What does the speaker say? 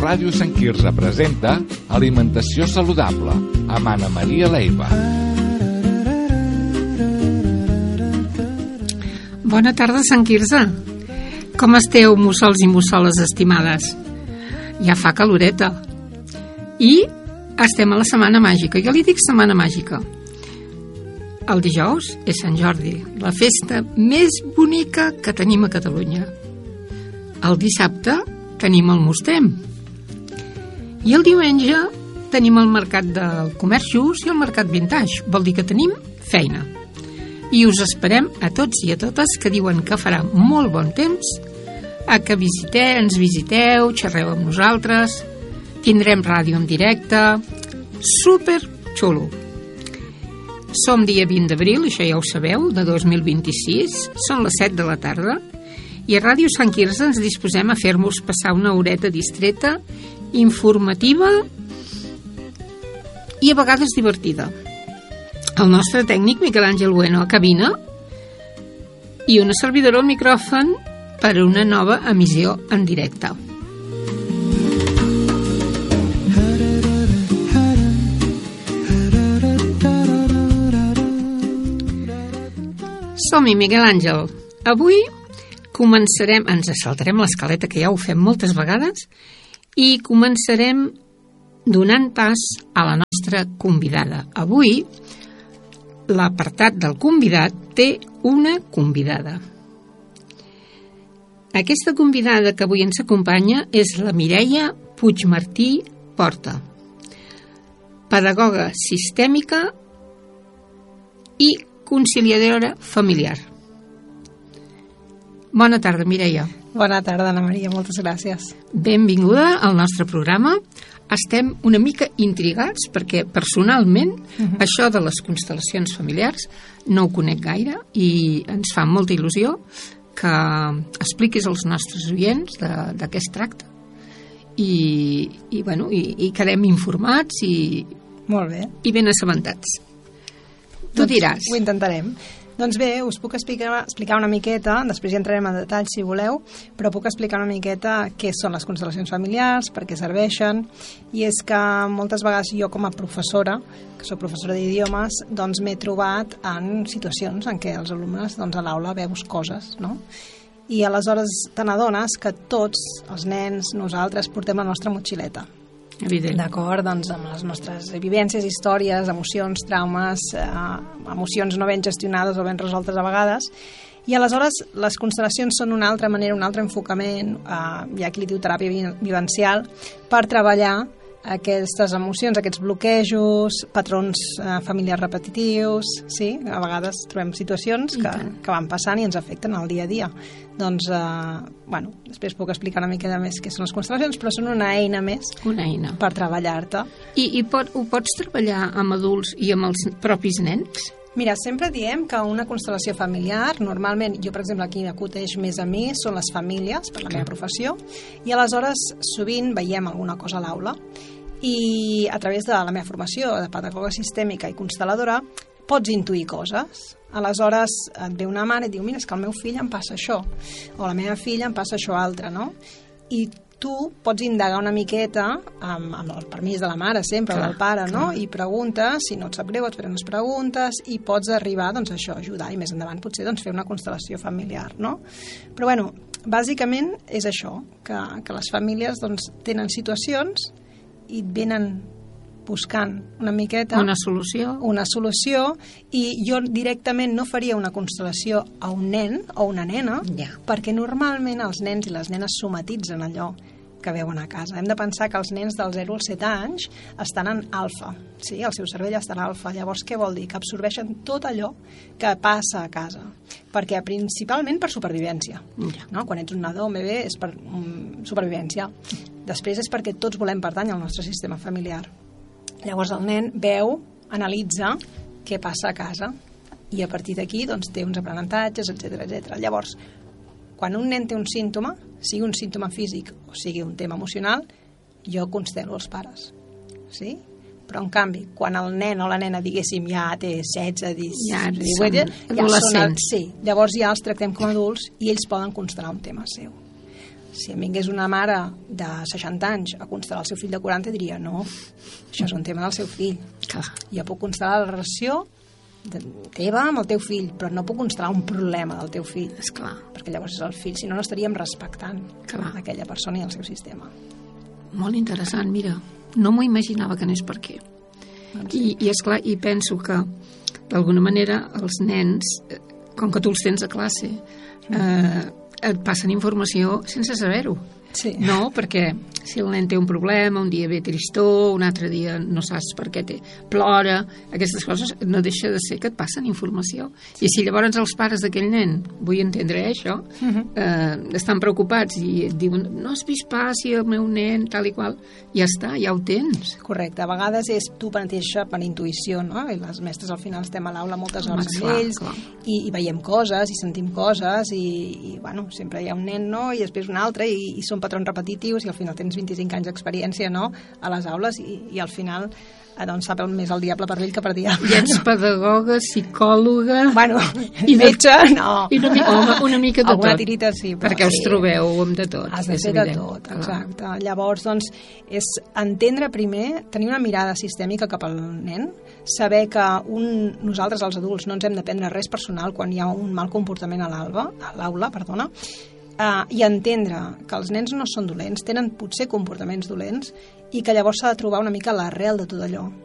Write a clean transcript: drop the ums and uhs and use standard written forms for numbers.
Ràdio Sant Quirze presenta Alimentació saludable amb Anna Maria Leiva. Bona tarda, Sant Quirze. Com esteu, mussols i mussoles estimades? Ja fa caloreta. I estem a la Setmana Màgica. Jo li dic Setmana Màgica. El dijous és Sant Jordi, la festa més bonica que tenim a Catalunya. El dissabte tenim el Mustem. I el diumenge tenim el mercat del comerç just i el mercat vintage. Vol dir que tenim feina. I us esperem a tots i a totes que diuen que farà molt bon temps a que ens visiteu, xerreu amb nosaltres, tindrem ràdio en directe, super xulo. Som dia 20 d'abril, això ja ho sabeu, de 2026, són les 7 de la tarda, i a Ràdio Sant Quirze ens disposem a fer-vos passar una horeta distreta, informativa i a vegades divertida. El nostre tècnic, Miquel Àngel Bueno, a cabina, i una servidora al micròfon per a una nova emissió en directe. Som-hi, Miquel Àngel. Avui començarem, ens saltarem l'escaleta, que ja ho fem moltes vegades, i començarem donant pas a la nostra convidada. Avui, l'apartat del convidat té una convidada. Aquesta convidada que avui ens acompanya és la Mireia Puigmartí Porta, pedagoga sistèmica i conciliadora familiar. Bona tarda, Mireia. Bona tarda, Anna Maria, moltes gràcies. Benvinguda al nostre programa. Estem una mica intrigats perquè personalment això de les constel·lacions familiars no ho conec gaire i ens fa molta il·lusió que expliquis als nostres oients de què es tracta i quedem informats Molt bé. I ben assabentats. Tu diràs. Ho intentarem. Doncs bé, us puc explicar una miqueta, després ja entrarem en detall si voleu, però puc explicar una miqueta què són les constel·lacions familiars, per què serveixen, i és que moltes vegades jo com a professora, que soc professora d'idiomes, doncs m'he trobat en situacions en què els alumnes a l'aula veus coses, no? I aleshores te n'adones que tots els nens, nosaltres, portem la nostra motxileta. Evident. D'acord, doncs amb les nostres vivències, històries, emocions, traumes, emocions no ben gestionades o ben resoltes a vegades, i aleshores les constel·lacions són una altra manera, un altre enfocament, hi ha qui li diu teràpia vivencial, per treballar aquestes emocions, aquests bloquejos, patrons familiars repetitius, sí? A vegades trobem situacions que van passant i ens afecten al dia a dia. Doncs, després puc explicar una mica més què són les constel·lacions, però són una eina més per treballar-te. I ho pots treballar amb adults i amb els propis nens? Mira, sempre diem que una constel·lació familiar, normalment, jo per exemple aquí m'acudeix més a mi, són les famílies, per la meva professió, i aleshores sovint veiem alguna cosa a l'aula i a través de la meva formació de pedagoga sistèmica i constel·ladora pots intuir coses. Aleshores et ve una mare i et diu, mira, és que al meu fill em passa això, o a la meva filla em passa això altre, no? I tu pots indagar una miqueta amb el permís de la mare sempre, o del pare, no? I preguntes, si no et sap greu et faran unes preguntes i pots arribar, doncs això, a ajudar i més endavant potser doncs, fer una constel·lació familiar, no? Però bueno, bàsicament és això, que les famílies doncs, tenen situacions i et venen buscant una miqueta una solució i jo directament no faria una constel·lació a un nen o una nena perquè normalment els nens i les nenes somatitzen allò que veuen a casa. Hem de pensar que els nens dels 0 als 7 anys estan en alfa, sí? El seu cervell està en alfa. Llavors què vol dir? Que absorbeixen tot allò que passa a casa, perquè principalment per supervivència, no? Quan ets un nadó o un bebè és per supervivència. Després és perquè tots volem pertànyer al nostre sistema familiar. Llavors el nen veu, analitza què passa a casa i a partir d'aquí doncs, té uns aprenentatges, etc. Llavors, quan un nen té un símptoma, sigui un símptoma físic o sigui un tema emocional, jo constel·lo els pares. Sí? Però en canvi, quan el nen o la nena, diguéssim, ja té 16, 17, adolescents. Llavors ja els tractem com a adults i ells poden constel·lar un tema seu. Si em vingués una mare de 60 anys a constel·lar el seu fill de 40, diria no, això és un tema del seu fill. Clar. Jo puc constel·lar la relació teva amb el teu fill, però no puc constel·lar un problema del teu fill. Esclar. Perquè llavors és el fill, si no, no estaríem respectant aquella persona i el seu sistema. Molt interessant, mira. No m'ho imaginava que anés per aquí. I esclar, i penso que d'alguna manera els nens, com que tu els tens a classe, et passen informació sense saber-ho. Sí. No, perquè si el nen té un problema, un dia ve tristó, un altre dia no saps per què plora, aquestes coses no deixa de ser que et passen informació. I si llavors els pares d'aquell nen, vull entendre això, estan preocupats i et diuen, no has vist pas si el meu nen, tal i qual, ja està, ja ho tens. Correcte, a vegades és tu mateixa per intuïció, no? I les mestres al final estem a l'aula moltes hores amb ells i veiem coses i sentim coses i bueno, sempre hi ha un nen, no? I després un altre i són patrons repetitius i al final tens 25 anys d'experiència, no?, a les aules i al final doncs sap més el diable per vell que per diable. I ets pedagoga, psicòloga... Bueno, i metge, no. I una mica de tot. Alguna tirita sí. Perquè us trobeu amb de tot. Has de fer de tot, exacte. Llavors, doncs, és entendre primer, tenir una mirada sistèmica cap al nen, saber que nosaltres, els adults, no ens hem de prendre res personal quan hi ha un mal comportament a l'aula, i entendre que els nens no són dolents, tenen potser comportaments dolents i que llavors s'ha de trobar una mica l'arrel de tot allò.